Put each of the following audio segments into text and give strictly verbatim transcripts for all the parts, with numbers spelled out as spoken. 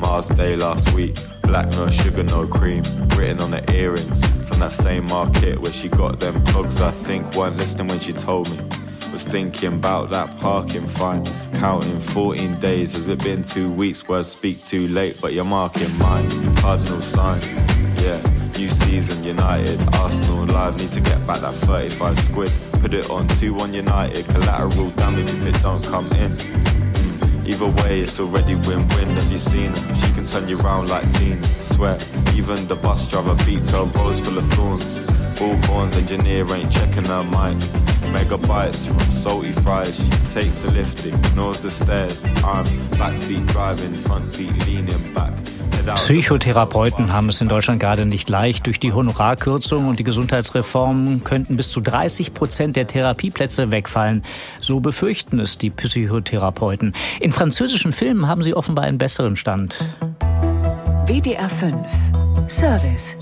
Mars day last week. Black, no sugar, no cream. Written on the earrings from that same market where she got them plugs I think weren't listening when she told me. Was thinking about that parking fine. Counting fourteen days, has it been two weeks? Words speak too late, but you're marking mine. Cardinal sign, yeah. New season, United, Arsenal live. Need to get back that thirty-five squid. Put it on two one United. Collateral damage if it don't come in. Either way, it's already win-win. Have you seen her? She can turn you round like Tina. Swear, even the bus driver beats her. Rose full of thorns. Bullhorns, engineer ain't checking her mic. Megabytes from salty fries. She takes the lift, ignores the stairs. I'm backseat driving, front seat leaning back. Psychotherapeuten haben es in Deutschland gerade nicht leicht. Durch die Honorarkürzung und die Gesundheitsreform könnten bis zu dreißig Prozent der Therapieplätze wegfallen. So befürchten es die Psychotherapeuten. In französischen Filmen haben sie offenbar einen besseren Stand. W D R fünf Service.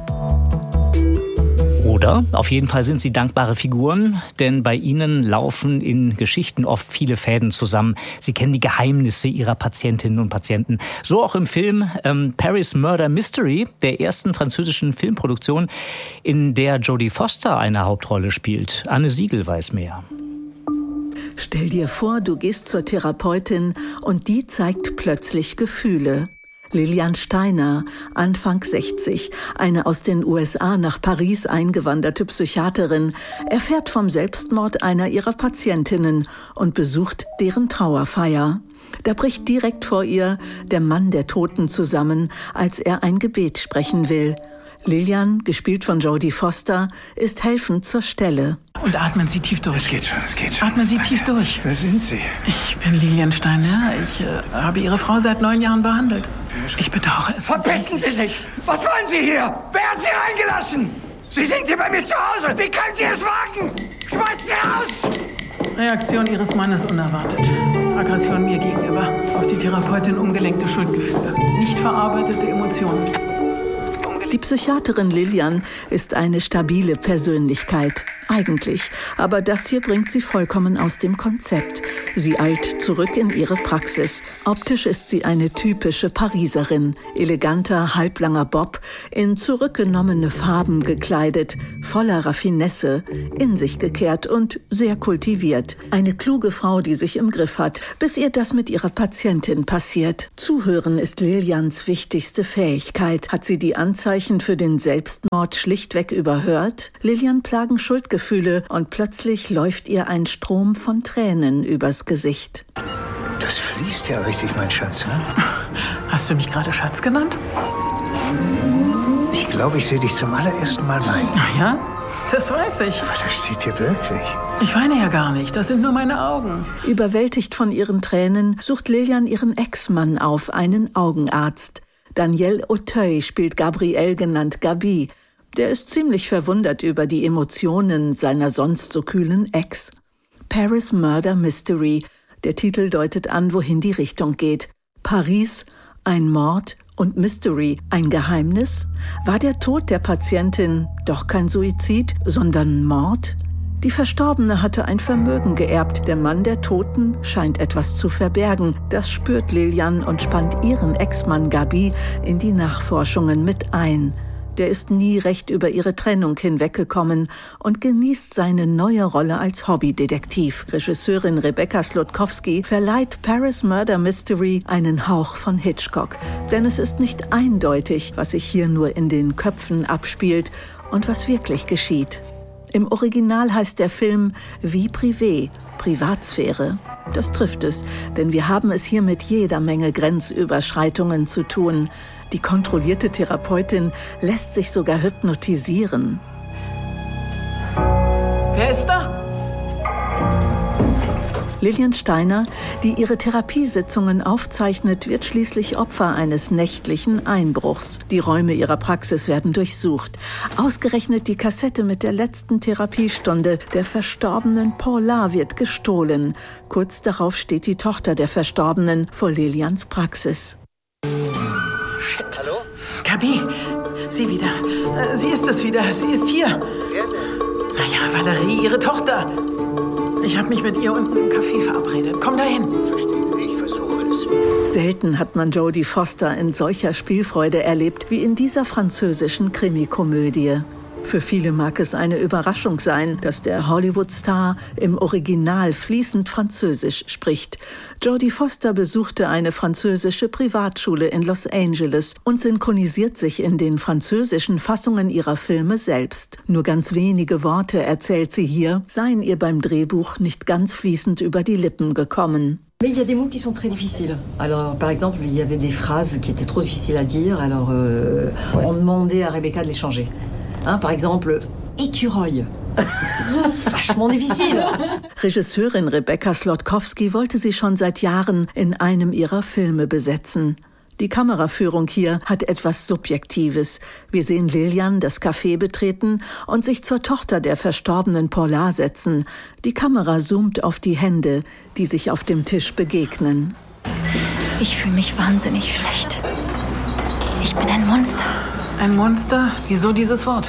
Oder, auf jeden Fall sind sie dankbare Figuren, denn bei ihnen laufen in Geschichten oft viele Fäden zusammen. Sie kennen die Geheimnisse ihrer Patientinnen und Patienten. So auch im Film ähm, Paris Murder Mystery, der ersten französischen Filmproduktion, in der Jodie Foster eine Hauptrolle spielt. Anne Siegel weiß mehr. Stell dir vor, du gehst zur Therapeutin und die zeigt plötzlich Gefühle. Lilian Steiner, Anfang sechzig, eine aus den U S A nach Paris eingewanderte Psychiaterin, erfährt vom Selbstmord einer ihrer Patientinnen und besucht deren Trauerfeier. Da bricht direkt vor ihr der Mann der Toten zusammen, als er ein Gebet sprechen will. Lilian, gespielt von Jodie Foster, ist helfend zur Stelle. Und atmen Sie tief durch. Es geht schon, es geht schon. Atmen Sie tief durch. Wer sind Sie? Ich bin Lilian Steiner. Ich äh, habe Ihre Frau seit neun Jahren behandelt. Ich bedauere es. Verpissen Sie sich! Was wollen Sie hier? Wer hat Sie reingelassen? Sie sind hier bei mir zu Hause. Wie können Sie es wagen? Schmeißt Sie raus! Reaktion Ihres Mannes unerwartet. Aggression mir gegenüber. Auf die Therapeutin umgelenkte Schuldgefühle. Nicht verarbeitete Emotionen. Die Psychiaterin Lilian ist eine stabile Persönlichkeit, eigentlich. Aber das hier bringt sie vollkommen aus dem Konzept. Sie eilt zurück in ihre Praxis. Optisch ist sie eine typische Pariserin. Eleganter, halblanger Bob, in zurückgenommene Farben gekleidet, voller Raffinesse, in sich gekehrt und sehr kultiviert. Eine kluge Frau, die sich im Griff hat, bis ihr das mit ihrer Patientin passiert. Zuhören ist Lilians wichtigste Fähigkeit. Hat sie die Anzeichen für den Selbstmord schlichtweg überhört? Lilian plagen Schuldgefühle und plötzlich läuft ihr ein Strom von Tränen übers Gesicht. Das fließt ja richtig, mein Schatz, ne? Hast du mich gerade Schatz genannt? Ich glaube, ich sehe dich zum allerersten Mal weinen. Ach ja, das weiß ich. Aber das steht hier wirklich. Ich weine ja gar nicht, das sind nur meine Augen. Überwältigt von ihren Tränen sucht Lilian ihren Ex-Mann auf, einen Augenarzt. Daniel Auteuil spielt Gabriel, genannt Gabi. Der ist ziemlich verwundert über die Emotionen seiner sonst so kühlen Ex. Paris Murder Mystery. Der Titel deutet an, wohin die Richtung geht. Paris, ein Mord und Mystery, ein Geheimnis? War der Tod der Patientin doch kein Suizid, sondern Mord? Die Verstorbene hatte ein Vermögen geerbt. Der Mann der Toten scheint etwas zu verbergen. Das spürt Lilian und spannt ihren Ex-Mann Gabi in die Nachforschungen mit ein. Der ist nie recht über ihre Trennung hinweggekommen und genießt seine neue Rolle als Hobbydetektiv. Regisseurin Rebecca Slotkowski verleiht Paris Murder Mystery einen Hauch von Hitchcock. Denn es ist nicht eindeutig, was sich hier nur in den Köpfen abspielt und was wirklich geschieht. Im Original heißt der Film Vie privée, Privatsphäre. Das trifft es, denn wir haben es hier mit jeder Menge Grenzüberschreitungen zu tun. Die kontrollierte Therapeutin lässt sich sogar hypnotisieren. Wer ist da? Lilian Steiner, die ihre Therapiesitzungen aufzeichnet, wird schließlich Opfer eines nächtlichen Einbruchs. Die Räume ihrer Praxis werden durchsucht. Ausgerechnet die Kassette mit der letzten Therapiestunde der verstorbenen Paula wird gestohlen. Kurz darauf steht die Tochter der Verstorbenen vor Lilians Praxis. Shit. Hallo? Gabi, sie wieder. Sie ist es wieder. Sie ist hier. Wer denn? Naja, Valerie, ihre Tochter. Ich habe mich mit ihr unten im Café verabredet. Komm dahin. Verstehe, ich versuche es. Selten hat man Jodie Foster in solcher Spielfreude erlebt wie in dieser französischen Krimikomödie. Für viele mag es eine Überraschung sein, dass der Hollywood-Star im Original fließend Französisch spricht. Jodie Foster besuchte eine französische Privatschule in Los Angeles und synchronisiert sich in den französischen Fassungen ihrer Filme selbst. Nur ganz wenige Worte, erzählt sie hier, seien ihr beim Drehbuch nicht ganz fließend über die Lippen gekommen. Mais il y a des mots qui sont très difficiles. Alors, par exemple, il y avait des phrases qui étaient trop difficiles à dire. Alors, euh, ouais. on demandait à Rebecca de les changer. Hein, par exemple, écureuil. C'est vachement difficile. Regisseurin Rebecca Slotkovski wollte sie schon seit Jahren in einem ihrer Filme besetzen. Die Kameraführung hier hat etwas Subjektives. Wir sehen Lilian das Café betreten und sich zur Tochter der verstorbenen Paula setzen. Die Kamera zoomt auf die Hände, die sich auf dem Tisch begegnen. Ich fühle mich wahnsinnig schlecht. Ich bin ein Monster. Ein Monster? Wieso dieses Wort?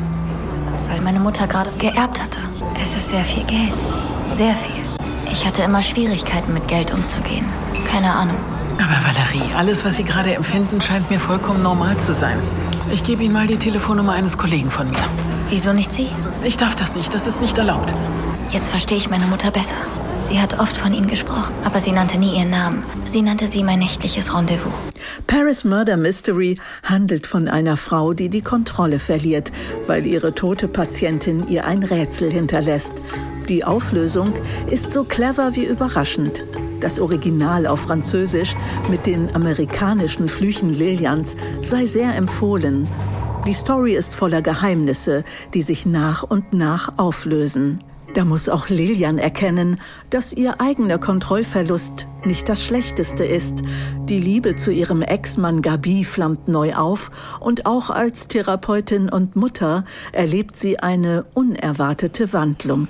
Weil meine Mutter gerade geerbt hatte. Es ist sehr viel Geld. Sehr viel. Ich hatte immer Schwierigkeiten, mit Geld umzugehen. Keine Ahnung. Aber Valerie, alles, was Sie gerade empfinden, scheint mir vollkommen normal zu sein. Ich gebe Ihnen mal die Telefonnummer eines Kollegen von mir. Wieso nicht Sie? Ich darf das nicht, das ist nicht erlaubt. Jetzt verstehe ich meine Mutter besser. Sie hat oft von Ihnen gesprochen, aber sie nannte nie Ihren Namen. Sie nannte sie mein nächtliches Rendezvous. Paris Murder Mystery handelt von einer Frau, die die Kontrolle verliert, weil ihre tote Patientin ihr ein Rätsel hinterlässt. Die Auflösung ist so clever wie überraschend. Das Original auf Französisch mit den amerikanischen Flüchen Lilians sei sehr empfohlen. Die Story ist voller Geheimnisse, die sich nach und nach auflösen. Da muss auch Lilian erkennen, dass ihr eigener Kontrollverlust nicht das Schlechteste ist. Die Liebe zu ihrem Ex-Mann Gabi flammt neu auf und auch als Therapeutin und Mutter erlebt sie eine unerwartete Wandlung.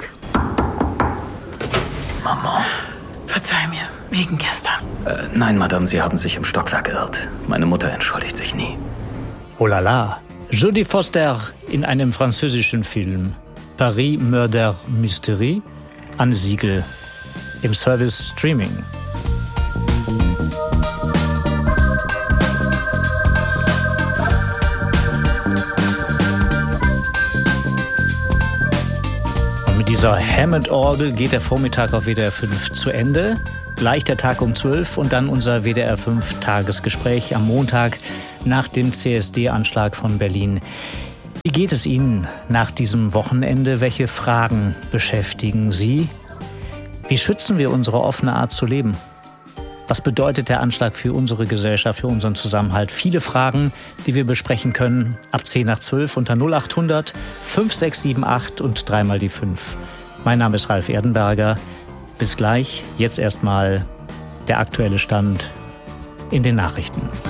Maman. Verzeih mir, wegen gestern. Äh, nein, Madame, Sie haben sich im Stockwerk geirrt. Meine Mutter entschuldigt sich nie. Oh la la. Jodie Foster in einem französischen Film. Paris Murder Mystery. Anne Siegel. Im Service Streaming. Mit dieser Hammond-Orgel geht der Vormittag auf W D R fünf zu Ende. Gleich der Tag um zwölf und dann unser W D R fünf Tagesgespräch am Montag nach dem C S D-Anschlag von Berlin. Wie geht es Ihnen nach diesem Wochenende? Welche Fragen beschäftigen Sie? Wie schützen wir unsere offene Art zu leben? Was bedeutet der Anschlag für unsere Gesellschaft, für unseren Zusammenhalt? Viele Fragen, die wir besprechen können. Ab zehn nach zwölf unter null acht hundert fünf sechs sieben acht und dreimal die fünf. Mein Name ist Ralf Erdenberger. Bis gleich. Jetzt erstmal der aktuelle Stand in den Nachrichten.